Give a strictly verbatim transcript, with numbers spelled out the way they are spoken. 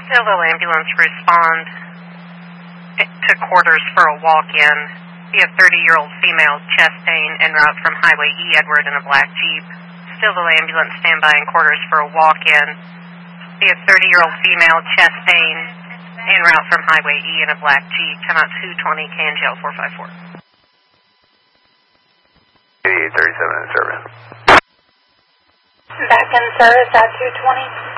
Stillville ambulance respond to quarters for a walk-in. Be a thirty-year-old female, chest pain, en route from Highway E. Edward in a black Jeep. Stillville ambulance standby in quarters for a walk-in. Be a thirty-year-old female, chest pain, en route from Highway E in a black Jeep. Come out two twenty, Can Jail four five four. eighty-eight thirty-seven in service. Back in service at two twenty.